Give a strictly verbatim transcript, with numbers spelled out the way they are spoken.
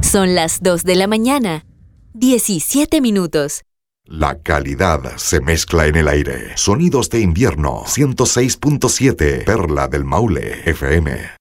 Son las dos de la mañana, diecisiete minutos. La calidad se mezcla en el aire. Sonidos de invierno, ciento seis punto siete, Perla del Maule, F M.